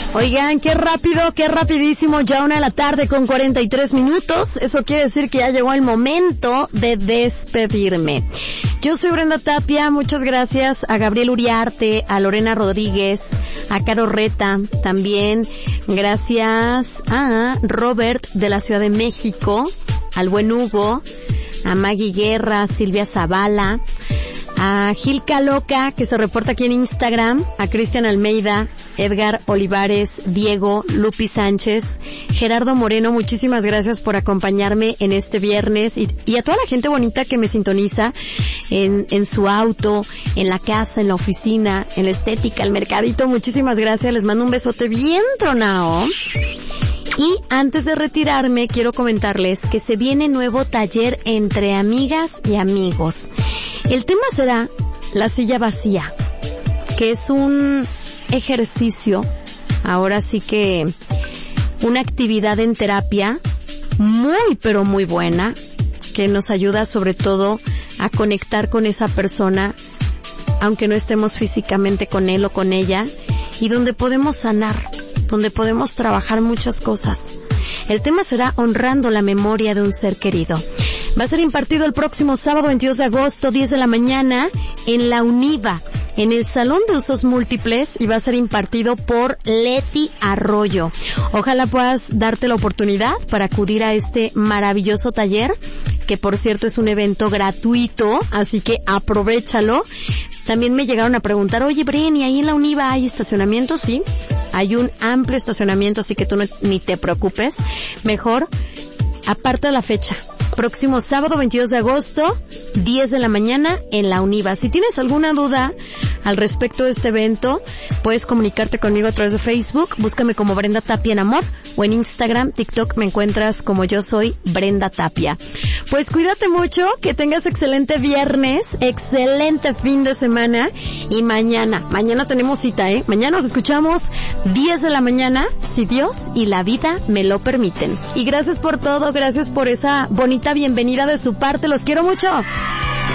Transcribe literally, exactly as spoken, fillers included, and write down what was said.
Oigan, qué rápido, qué rapidísimo, ya una de la tarde con cuarenta y tres minutos. Eso quiere decir que ya llegó el momento de despedirme. Yo soy Brenda Tapia, muchas gracias a Gabriel Uriarte, a Lorena Rodríguez, a Caro Reta, también gracias a Robert de la Ciudad de México, al buen Hugo, a Maggie Guerra, Silvia Zavala, a Gilca Loca, que se reporta aquí en Instagram, a Cristian Almeida, Edgar Olivares, Diego, Lupi Sánchez, Gerardo Moreno, muchísimas gracias por acompañarme en este viernes y, y a toda la gente bonita que me sintoniza en, en su auto, en la casa, en la oficina, en la estética, el mercadito, muchísimas gracias, les mando un besote bien tronado. Y antes de retirarme, quiero comentarles que se viene nuevo taller entre amigas y amigos. El tema será la silla vacía, que es un ejercicio, ahora sí que una actividad en terapia muy pero muy buena, que nos ayuda sobre todo a conectar con esa persona, aunque no estemos físicamente con él o con ella, y donde podemos sanar, donde podemos trabajar muchas cosas. El tema será honrando la memoria de un ser querido. Va a ser impartido el próximo sábado veintidós de agosto, diez de la mañana, en la UNIVA, en el Salón de Usos Múltiples, y va a ser impartido por Leti Arroyo. Ojalá puedas darte la oportunidad para acudir a este maravilloso taller, que por cierto es un evento gratuito, así que aprovéchalo. También me llegaron a preguntar, oye Bren, ¿y ahí en la UNIVA hay estacionamiento? Sí, hay un amplio estacionamiento, así que tú no, ni te preocupes. Mejor, aparta la fecha. Próximo sábado veintidós de agosto, diez de la mañana en la UNIVA. Si tienes alguna duda al respecto de este evento, puedes comunicarte conmigo a través de Facebook. Búscame como Brenda Tapia en Amor, o en Instagram, TikTok me encuentras como yo soy Brenda Tapia. Pues cuídate mucho, que tengas excelente viernes, excelente fin de semana, y mañana, mañana tenemos cita, ¿eh? Mañana nos escuchamos diez de la mañana, si Dios y la vida me lo permiten. Y gracias por todo, gracias por esa bonita bienvenida de su parte, los quiero mucho.